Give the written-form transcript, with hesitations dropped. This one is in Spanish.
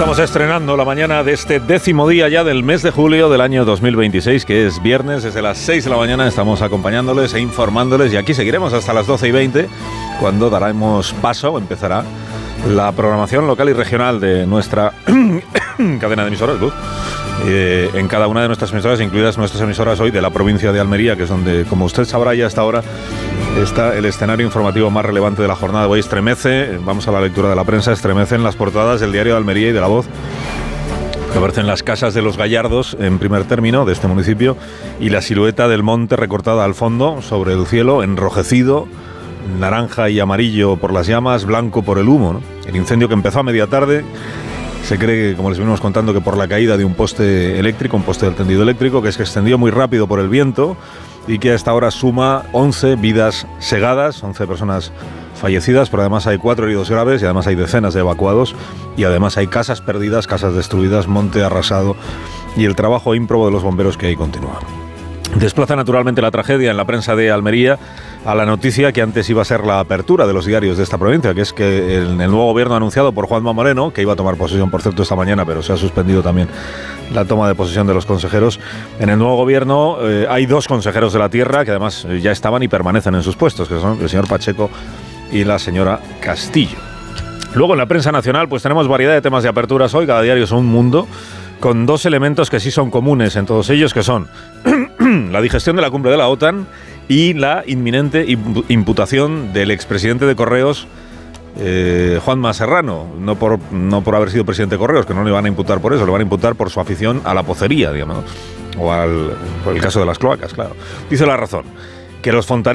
Estamos estrenando la mañana de este 10º día ya del mes de julio del año 2026, que es viernes. Desde las 6 de la mañana estamos acompañándoles e informándoles, y aquí seguiremos hasta las 12:20, cuando daremos paso, empezará la programación local y regional de nuestra cadena de emisoras, en cada una de nuestras emisoras, incluidas nuestras emisoras hoy de la provincia de Almería, que es donde, como usted sabrá ya hasta ahora, está el escenario informativo más relevante de la jornada. Hoy estremece, vamos a la lectura de la prensa, estremecen las portadas del Diario de Almería y de La Voz, que aparecen las casas de los Gallardos en primer término de este municipio y la silueta del monte recortada al fondo sobre el cielo, enrojecido, naranja y amarillo por las llamas, blanco por el humo, ¿no? El incendio, que empezó a media tarde, se cree, como les venimos contando, que por la caída de un poste eléctrico, un poste del tendido eléctrico, que se extendió muy rápido por el viento y que hasta ahora suma 11 vidas segadas, 11 personas fallecidas, pero además hay 4 heridos graves y además hay decenas de evacuados y además hay casas perdidas, casas destruidas, monte arrasado y el trabajo ímprobo de los bomberos que ahí continúa. Desplaza naturalmente la tragedia en la prensa de Almería a la noticia que antes iba a ser la apertura de los diarios de esta provincia, que es que el nuevo gobierno anunciado por Juanma Moreno, que iba a tomar posesión, por cierto, esta mañana, pero se ha suspendido también la toma de posesión de los consejeros. En el nuevo gobierno hay 2 consejeros de la tierra que además ya estaban y permanecen en sus puestos, que son el señor Pacheco y la señora Castillo. Luego en la prensa nacional pues tenemos variedad de temas de aperturas hoy, cada diario es un mundo, con 2 elementos que sí son comunes en todos ellos, que son la digestión de la cumbre de la OTAN y la inminente imputación del expresidente de Correos, Juanma Serrano, no por haber sido presidente de Correos, que no le van a imputar por eso, le van a imputar por su afición a la pocería, digamos, o por el caso de las cloacas, claro. Dice La Razón que los fontaneros